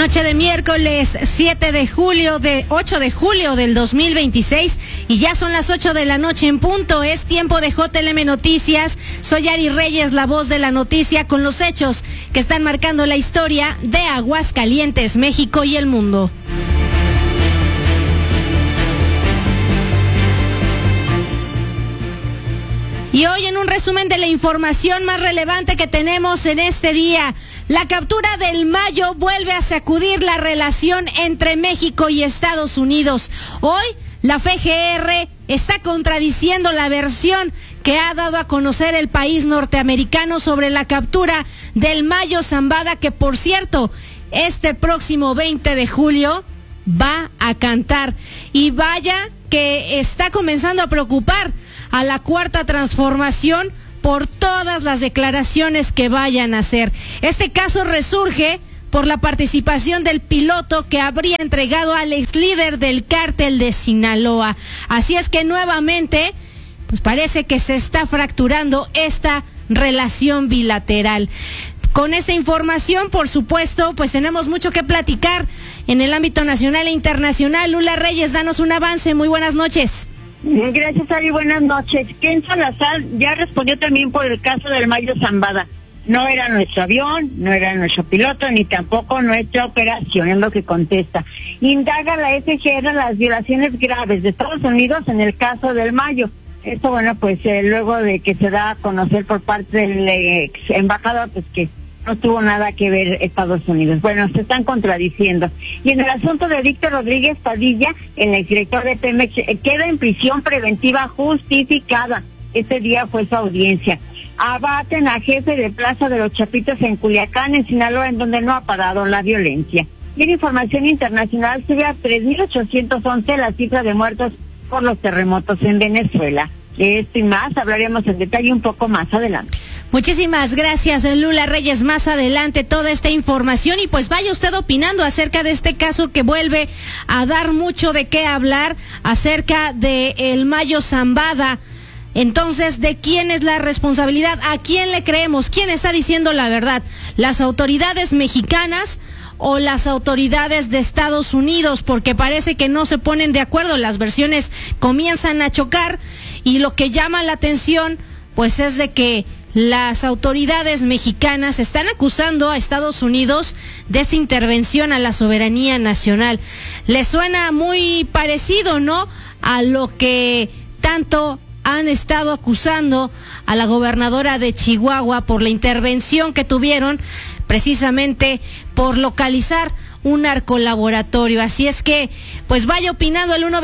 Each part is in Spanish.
Noche de miércoles 8 de julio del 2026 y ya son las 8 de la noche en punto. Es tiempo de JLM Noticias. Soy Ari Reyes, la voz de la noticia, con los hechos que están marcando la historia de Aguascalientes, México y el mundo. Y hoy en un resumen de la información más relevante que tenemos en este día, la captura del Mayo vuelve a sacudir la relación entre México y Estados Unidos. Hoy la FGR está contradiciendo la versión que ha dado a conocer el país norteamericano sobre la captura del Mayo Zambada, que por cierto, este próximo 20 de julio va a cantar. Y vaya que está comenzando a preocupar a la Cuarta Transformación por todas las declaraciones que vayan a hacer. Este caso resurge por la participación del piloto que habría entregado al ex líder del cártel de Sinaloa. Así es que nuevamente, pues parece que se está fracturando esta relación bilateral. Con esta información, por supuesto, pues tenemos mucho que platicar en el ámbito nacional e internacional. Lula Reyes, danos un avance. Muy buenas noches. Gracias, Ari, buenas noches. Ken Salazar ya respondió también por el caso del Mayo Zambada. No era nuestro avión, no era nuestro piloto, ni tampoco nuestra operación, es lo que contesta. Indaga la FGR las violaciones graves de Estados Unidos en el caso del Mayo. Esto, bueno, pues luego de que se da a conocer por parte del ex embajador, pues que no tuvo nada que ver Estados Unidos. Bueno, se están contradiciendo. Y en el asunto de Víctor Rodríguez Padilla, el exdirector de Pemex, queda en prisión preventiva justificada. Este día fue su audiencia. Abaten a jefe de Plaza de los Chapitos en Culiacán, en Sinaloa, en donde no ha parado la violencia. Y en información internacional, sube a 3.811 la cifra de muertos por los terremotos en Venezuela. De esto y más hablaremos en detalle un poco más adelante. Muchísimas gracias, Lula Reyes. Más adelante toda esta información y pues vaya usted opinando acerca de este caso que vuelve a dar mucho de qué hablar acerca de el Mayo Zambada. Entonces, ¿de quién es la responsabilidad? ¿A quién le creemos? ¿Quién está diciendo la verdad? ¿Las autoridades mexicanas o las autoridades de Estados Unidos? Porque parece que no se ponen de acuerdo, las versiones comienzan a chocar y lo que llama la atención pues es de que las autoridades mexicanas están acusando a Estados Unidos de esta intervención a la soberanía nacional. Les suena muy parecido, ¿no?, a lo que tanto han estado acusando a la gobernadora de Chihuahua por la intervención que tuvieron precisamente por localizar un narcolaboratorio. Así es que, pues vaya opinando el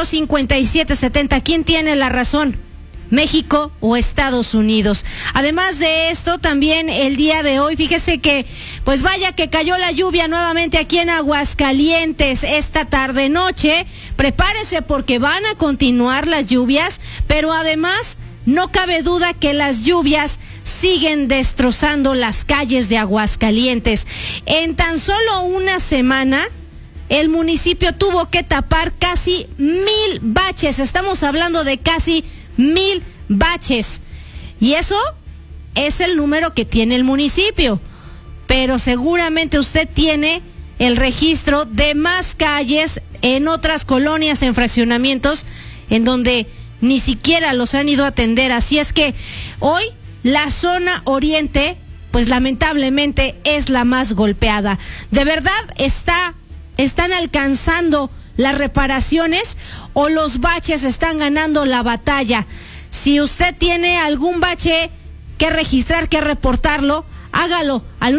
122-5770. ¿Quién tiene la razón? ¿México o Estados Unidos? Además de esto, también el día de hoy, fíjese que, pues vaya que cayó la lluvia nuevamente aquí en Aguascalientes esta tarde noche. Prepárese porque van a continuar las lluvias, pero además no cabe duda que las lluvias siguen destrozando las calles de Aguascalientes. En tan solo una semana, el municipio tuvo que tapar casi 1,000 baches. Estamos hablando de casi 1,000 baches. Y eso es el número que tiene el municipio. Pero seguramente usted tiene el registro de más calles en otras colonias, en fraccionamientos, en donde ni siquiera los han ido a atender. Así es que hoy la zona oriente, pues lamentablemente es la más golpeada. ¿De verdad están alcanzando las reparaciones o los baches están ganando la batalla? Si usted tiene algún bache que registrar, que reportarlo, hágalo al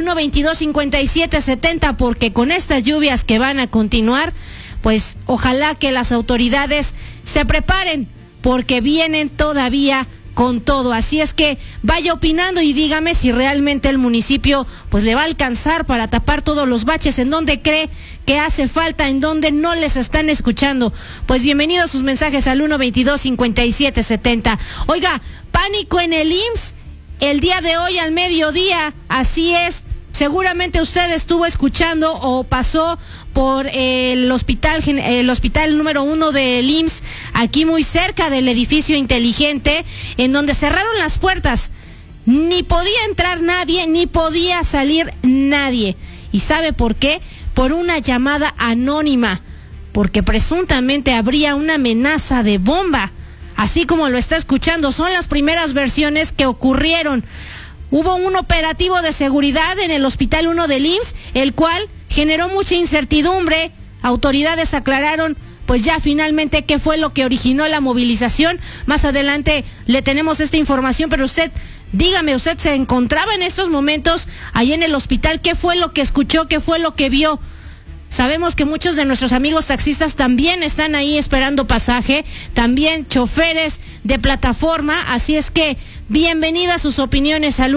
122-5770 porque con estas lluvias que van a continuar, pues ojalá que las autoridades se preparen porque vienen todavía con todo. Así es que vaya opinando y dígame si realmente el municipio pues le va a alcanzar para tapar todos los baches, en donde cree que hace falta, en donde no les están escuchando. Pues bienvenidos sus mensajes al 122-5770. Oiga, pánico en el IMSS el día de hoy al mediodía, así es. Seguramente usted estuvo escuchando o pasó por el hospital número 1 del IMSS, aquí muy cerca del edificio inteligente, en donde cerraron las puertas. Ni podía entrar nadie, ni podía salir nadie. ¿Y sabe por qué? Por una llamada anónima, porque presuntamente habría una amenaza de bomba. Así como lo está escuchando, son las primeras versiones que ocurrieron. Hubo un operativo de seguridad en el Hospital 1 del IMSS, el cual generó mucha incertidumbre. Autoridades aclararon pues ya finalmente qué fue lo que originó la movilización. Más adelante le tenemos esta información, pero usted, dígame, usted se encontraba en estos momentos ahí en el hospital, ¿qué fue lo que escuchó, qué fue lo que vio? Sabemos que muchos de nuestros amigos taxistas también están ahí esperando pasaje, también choferes de plataforma, así es que bienvenidas sus opiniones al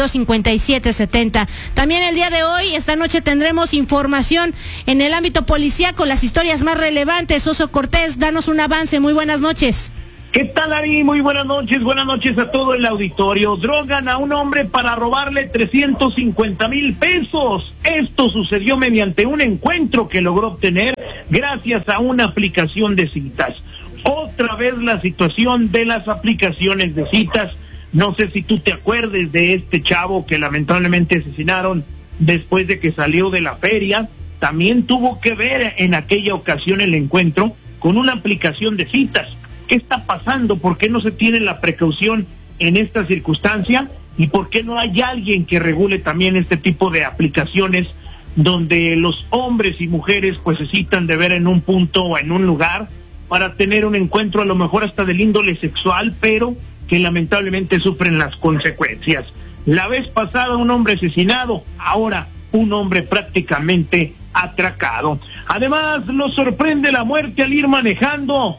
122-5770. También el día de hoy, esta noche, tendremos información en el ámbito policíaco, las historias más relevantes. Oso Cortés, danos un avance, muy buenas noches. ¿Qué tal, Ari? Muy buenas noches a todo el auditorio. Drogan a un hombre para robarle 350,000 pesos. Esto sucedió mediante un encuentro que logró obtener gracias a una aplicación de citas. Otra vez la situación de las aplicaciones de citas. No sé si tú te acuerdes de este chavo que lamentablemente asesinaron después de que salió de la feria. También tuvo que ver en aquella ocasión el encuentro con una aplicación de citas. ¿Qué está pasando? ¿Por qué no se tiene la precaución en esta circunstancia? ¿Y por qué no hay alguien que regule también este tipo de aplicaciones donde los hombres y mujeres pues se citan de ver en un punto o en un lugar para tener un encuentro a lo mejor hasta del índole sexual, pero que lamentablemente sufren las consecuencias? La vez pasada un hombre asesinado, ahora un hombre prácticamente atracado. Además, nos sorprende la muerte al ir manejando.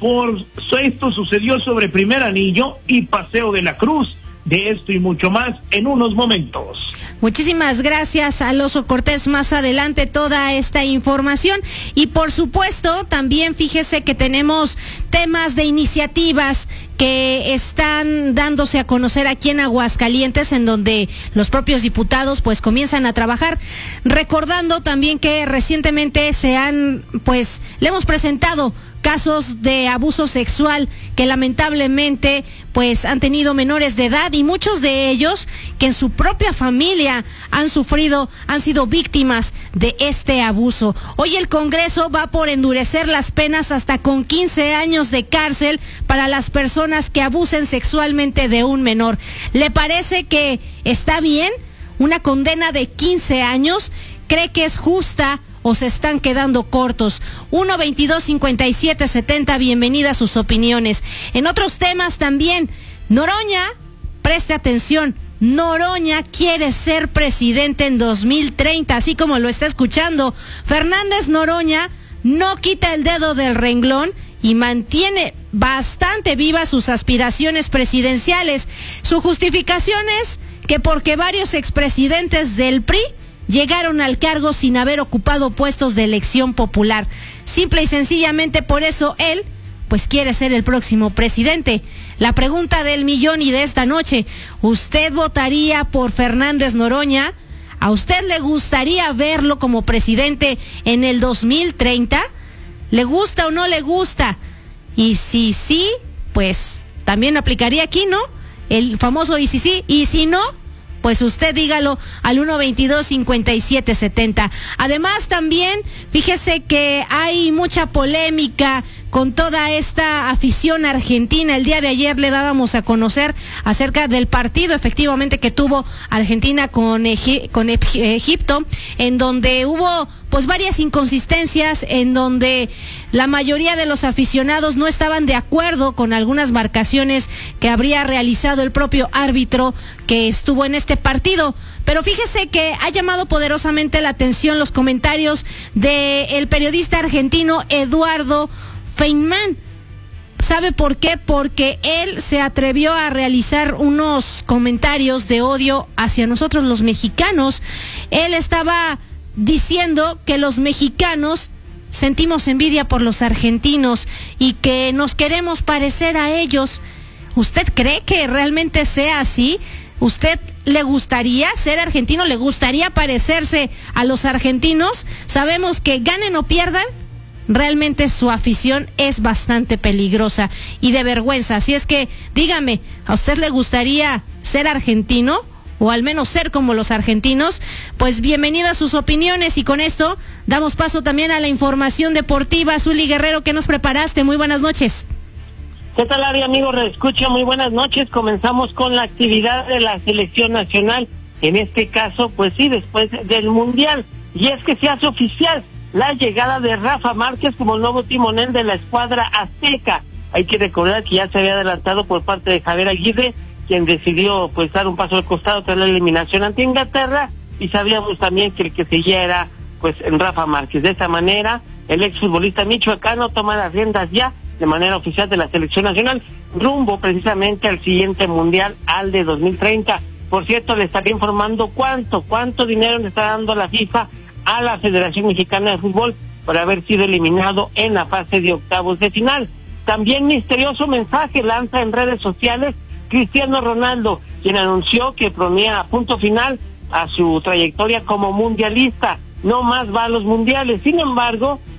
Esto sucedió sobre Primer Anillo y Paseo de la Cruz. De esto y mucho más en unos momentos. Muchísimas gracias al Oso Cortés. Más adelante toda esta información. Y por supuesto, también fíjese que tenemos temas de iniciativas que están dándose a conocer aquí en Aguascalientes, en donde los propios diputados pues comienzan a trabajar, recordando también que recientemente le hemos presentado casos de abuso sexual que lamentablemente pues han tenido menores de edad, y muchos de ellos que en su propia familia han sido víctimas de este abuso. Hoy el Congreso va por endurecer las penas hasta con 15 años de cárcel para las personas que abusen sexualmente de un menor. ¿Le parece que está bien una condena de 15 años? ¿Cree que es justa o se están quedando cortos? 122-5770, bienvenidas sus opiniones. En otros temas también, Noroña, preste atención, Noroña quiere ser presidente en 2030, así como lo está escuchando. Fernández Noroña no quita el dedo del renglón y mantiene bastante vivas sus aspiraciones presidenciales. Su justificación es que porque varios expresidentes del PRI llegaron al cargo sin haber ocupado puestos de elección popular. Simple y sencillamente por eso él pues quiere ser el próximo presidente. La pregunta del millón y de esta noche: ¿usted votaría por Fernández Noroña? ¿A usted le gustaría verlo como presidente en el 2030? ¿Le gusta o no le gusta? Y si sí, pues también aplicaría aquí, ¿no? El famoso y si sí, y si no, pues usted dígalo al 122-5770. Además también, fíjese que hay mucha polémica con toda esta afición argentina. El día de ayer le dábamos a conocer acerca del partido efectivamente que tuvo Argentina con Egipto, en donde hubo pues varias inconsistencias, en donde la mayoría de los aficionados no estaban de acuerdo con algunas marcaciones que habría realizado el propio árbitro que estuvo en este partido. Pero fíjese que ha llamado poderosamente la atención los comentarios del periodista argentino Eduardo Feynman. ¿Sabe por qué? Porque él se atrevió a realizar unos comentarios de odio hacia nosotros los mexicanos. Él estaba diciendo que los mexicanos sentimos envidia por los argentinos y que nos queremos parecer a ellos. ¿Usted cree que realmente sea así? ¿Usted le gustaría ser argentino? ¿Le gustaría parecerse a los argentinos? Sabemos que ganen o pierdan, realmente su afición es bastante peligrosa y de vergüenza. Así es que dígame, ¿a usted le gustaría ser argentino o al menos ser como los argentinos. Pues bienvenidas sus opiniones, y con esto damos paso también a la información deportiva. Zuli Guerrero, ¿qué nos preparaste? Muy buenas noches. ¿Qué tal, Ari, amigo? Reescucha, muy buenas noches. Comenzamos con la actividad de la selección nacional, en este caso, pues sí, después del Mundial. Y es que se hace oficial la llegada de Rafa Márquez como nuevo timonel de la escuadra azteca. Hay que recordar que ya se había adelantado por parte de Javier Aguirre, quien decidió pues dar un paso al costado tras la eliminación ante Inglaterra, y sabíamos también que el que seguía era pues Rafa Márquez. De esta manera, el exfutbolista michoacano toma las riendas ya de manera oficial de la selección nacional, rumbo precisamente al siguiente Mundial, al de 2030. Por cierto, le estaría informando cuánto dinero le está dando la FIFA a la Federación Mexicana de Fútbol por haber sido eliminado en la fase de octavos de final. También misterioso mensaje lanza en redes sociales Cristiano Ronaldo, quien anunció que ponía punto final a su trayectoria como mundialista. No más va a los mundiales. Sin embargo,